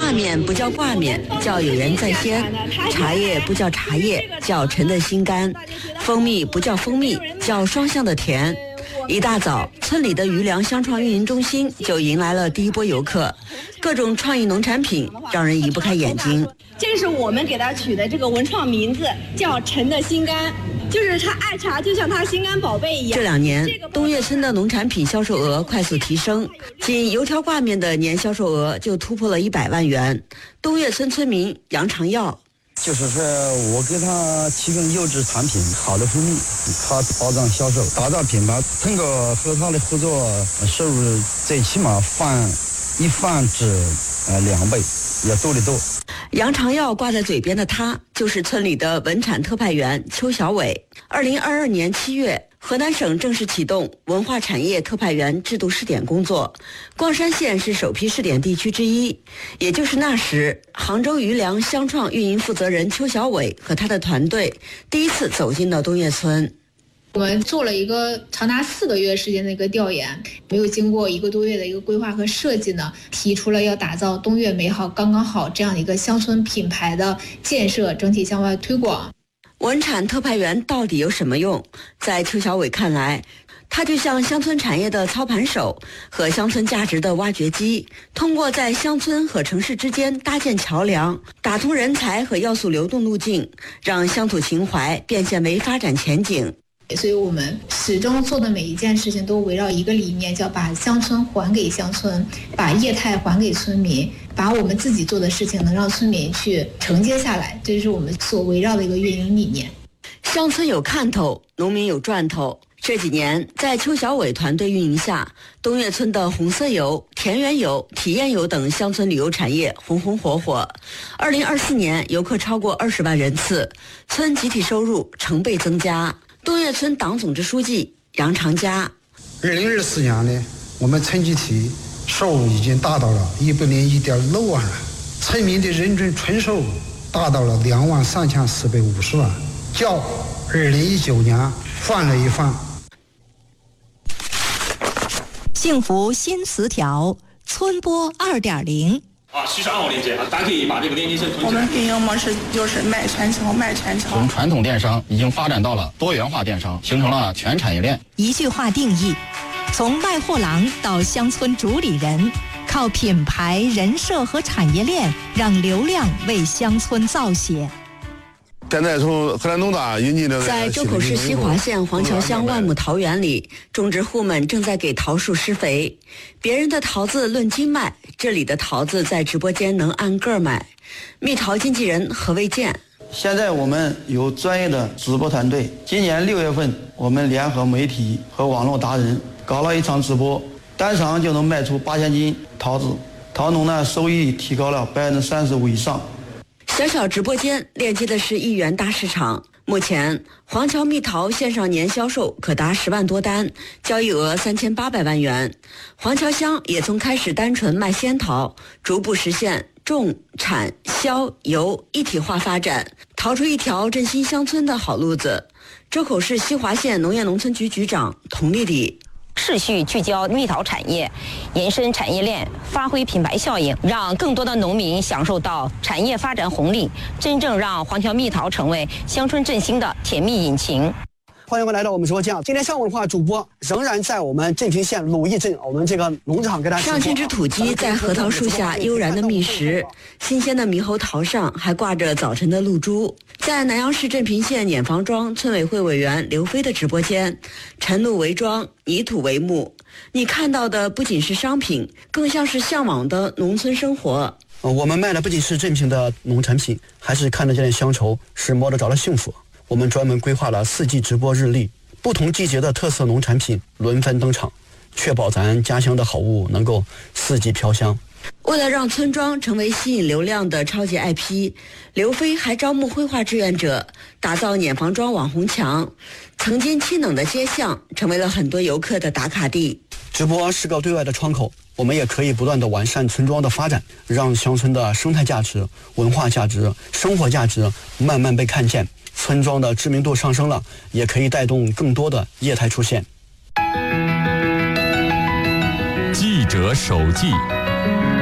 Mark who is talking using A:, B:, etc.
A: 画面不叫挂面，叫有缘在先；茶叶不叫茶叶，叫沉的心甘；蜂蜜不叫蜂蜜，叫双向的甜。一大早，村里的余粮乡创运营中心就迎来了第一波游客，各种创意农产品让人移不开眼睛。
B: 这是我们给它取的这个文创名字，叫沉的心甘。就是他爱茶，就像他心肝宝贝一样。
A: 这2年，东岳村的农产品销售额快速提升，仅油条挂面的年销售额就突破了100万元。东岳村村民杨长耀，
C: 就是说我给他提供优质产品，好的蜂蜜，他保障销售，打造品牌。通过和他的合作，收入最起码一翻至2倍，也多得多。
A: 杨长耀挂在嘴边的他，就是村里的文产特派员邱小伟。2022年7月，河南省正式启动文化产业特派员制度试点工作，光山县是首批试点地区之一。也就是那时，杭州余粮乡创运营负责人邱小伟和他的团队第一次走进了东岳村。
D: 我们做了一个长达4个月时间的一个调研，没有经过1个多月的一个规划和设计呢，提出了要打造东岳美好刚刚好这样一个乡村品牌的建设，整体向外推广。
A: 文产特派员到底有什么用？在邱小伟看来，它就像乡村产业的操盘手和乡村价值的挖掘机，通过在乡村和城市之间搭建桥梁，打通人才和要素流动路径，让乡土情怀变现为发展前景。
D: 所以我们始终做的每一件事情都围绕一个理念，叫把乡村还给乡村，把业态还给村民，把我们自己做的事情能让村民去承接下来，这是我们所围绕的一个运营理念。
A: 乡村有看头，农民有赚头。这几年，在邱小伟团队运营下，东岳村的红色游、田园游、体验游等乡村旅游产业红红火火。2024年，游客超过20万人次，村集体收入成倍增加。东岳村党总支书记杨长佳
E: ，2024年呢，我们村集体收入已经达到了101.6万了，村民的人均纯收入达到了23450万，较2019年翻了一番。
F: 幸福新词条，村播2.0。
G: 其实暗号链接大家可以把这个链接先存起来。
H: 我们运营模式就是卖全球。
I: 从传统电商已经发展到了多元化电商，形成了全产业链。
F: 一句话定义，从卖货郎到乡村主理人，靠品牌、人设和产业链，让流量为乡村造血。
J: 现在从河南农大引进的，
A: 在周口市西华县黄桥乡万亩桃园里，种植户们正在给桃树施肥。别人的桃子论斤卖，这里的桃子在直播间能按个卖。蜜桃经纪人何卫健，
K: 现在我们有专业的直播团队。今年6月份，我们联合媒体和网络达人搞了一场直播，单场就能卖出8000斤桃子，桃农呢收益提高了35%以上。
A: 小小直播间链接的是1元大市场。目前，黄桥蜜桃线上年销售可达10万多单，交易额3800万元。黄桥乡也从开始单纯卖仙桃，逐步实现种、产、销、游一体化发展，逃出一条振兴乡村的好路子。周口市西华县农业农村局局长童丽丽。
L: 持续聚焦蜜桃产业，延伸产业链，发挥品牌效应，让更多的农民享受到产业发展红利，真正让黄桥蜜桃成为乡村振兴的甜蜜引擎。
M: 欢迎回来到我们直播间。今天上午的话，主播仍然在我们镇平县鲁义镇我们这个农场给大家。
A: 上千只土鸡在核桃树下悠然的觅食，新鲜的猕猴桃上还挂着早晨的露珠。在南阳市镇平县碾房庄村委会委员刘飞的直播间，晨露为庄，泥土为幕。你看到的不仅是商品，更像是向往的农村生活。
M: 我们卖的不仅是镇平的农产品，还是看得见的乡愁，是摸得着的幸福。我们专门规划了4季直播日历，不同季节的特色农产品轮番登场，确保咱家乡的好物能够4季飘香。
A: 为了让村庄成为吸引流量的超级 IP， 刘飞还招募绘画志愿者，打造碾房庄网红墙。曾经清冷的街巷成为了很多游客的打卡地。
M: 直播是个对外的窗口，我们也可以不断的完善村庄的发展，让乡村的生态价值、文化价值、生活价值慢慢被看见。村庄的知名度上升了，也可以带动更多的业态出现。
N: 记者手记。